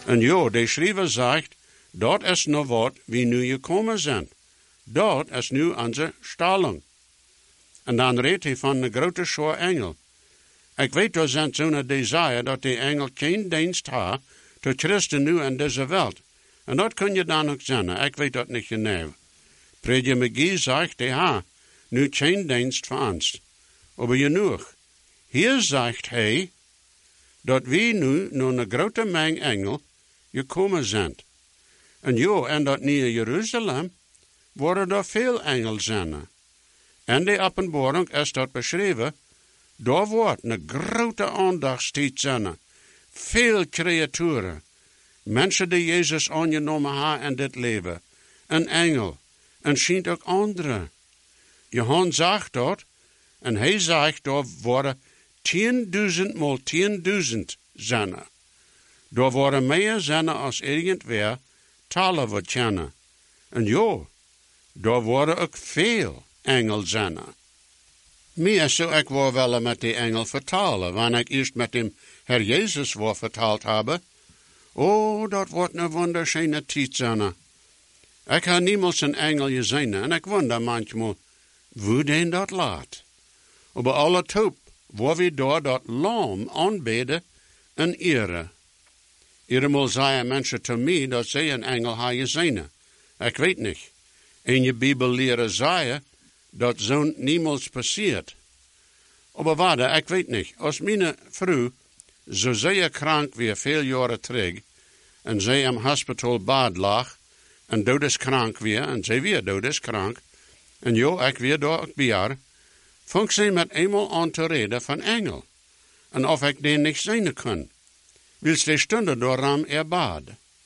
En ja, de schrijver zegt, dat is nou wat wie nu gekomen zijn. Dat is nu onze stalling. En dan redt hij van een grote schor engel. Ik weet dat zijn zo'n desire dat die engel geen dienst heeft te Christen nu in deze wereld. En dat kun je dan ook zeggen. Ik weet dat niet genau. Prediker McGee zegt, die ha nu geen dienst voor ons. Maar genoeg. Hier zegt hij, dat we nu naar een grote menge engel gekomen zijn. En ja, en dat nieuwe Jeruzalem worden er veel engelen zijn. En de openbaring is dat beschreven, daar wordt een grote aandachtstijd zijn. Veel creaturen. Mensen die Jezus aangenomen hebben in dit leven. Een engel. En schijnt ook andere. Johannes zegt dat. En hij zegt, daar worden 10.000 mal 10.000 zijn. Daar worden meer zijn als irgendwer talen wat kennen. En ja, daar worden ook veel engel zijn. Meer zou ik wel met die engel vertalen, wanneer ik eerst met dem Herr Jezus vertaald heb. Oh, dat wordt een wunderschöne tijd zijn. Ik heb niemals een engel gezien en ik wonder manchmal, hoe den dat laat. Maar alle top, waar we daar dat lam aanbeden en eren. Eenmaal zeiden mensen te mij dat zij een engel hebben gezien. Ik weet niet. In je Bijbel leren zeiden dat zo'n niemals passiert. Maar wat, ik weet niet. Als mijn vrouw zo zeer krank weer veel jaren terug en zij im hospital bad lag en dodeskrank weer en zij weer dodeskrank en ja, ik weer daar ook bij haar, vond zij met eenmaal aan te reden van engel en of ik den niet zien kon. Wils die stunde door ram bad.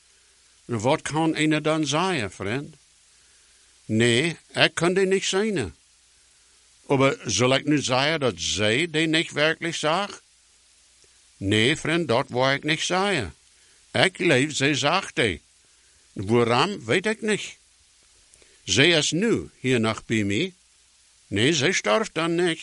En wat kan een dan zeggen, vriend? Nee, ik kan die niet zien. Maar zal ik nu zeggen dat zij die niet werkelijk zag? Nee, vriend, dat wil ik niet zeggen. Ik leef, zij zag die. Waarom, weet ik niet. Zij is nu hier nog bij mij. Nee, zij sterft dan niet.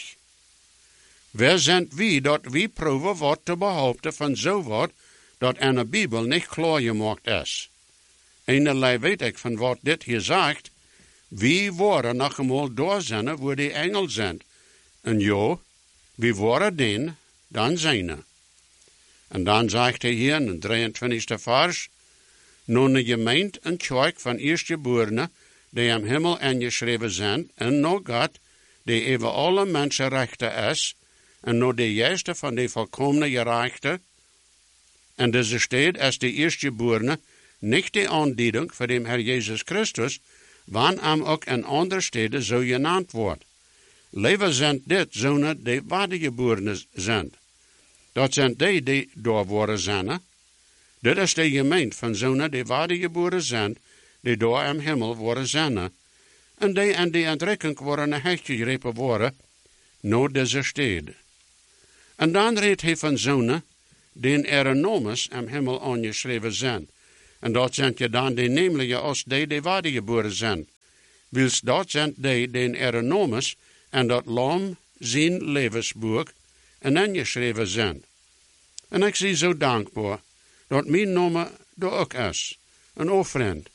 Wer zijn wie dat wie proeven wat te behaupten van zo wat dat in de Bijbel niet klaar gemaakt is. Eenerlei weet ik van wat dit hier zegt. Wie worden nog eenmaal doorzinnen waar die engel zijn. En ja, wie worden den dan zijn. En dan zegt hij hier in de 23e vers, nun de gemeente en kerk van eerstgeborenen, die am Himmel ingeschreven zijn, en nog God, die over alle mensenrechten is, en nog de juiste van de volkomene gerechte, en deze steed is de eerstgeborene, niet de aandieding voor de Herr Jezus Christus, wanneer hem ook in andere steden zo genaamd wordt. Leven zijn dit zonen die wedergeborenen zijn. Dat zijn die door worden zijn. Dit is de gemeente van zonen die wedergeboren zijn, die door in hemel worden zijn. En die in die entrekking worden een hechtje gegrepen worden, naar deze stad. En dan redt hij van zonen, die in Erenomus in hemel aangeschreven zijn. En dat zijn je dan die nemelijke als die wedergeboren zijn. Wils dat zijn die in Erenomus en dat lam zijn levensboek en ingeschreven zijn. En ik zie zo dankbaar dat mijn naam daar ook is. En vriend,